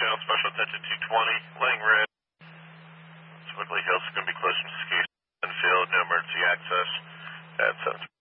southbound, special attention 220, laying red. Woodley Hills is going to be close to Skate Field, no emergency access at 7.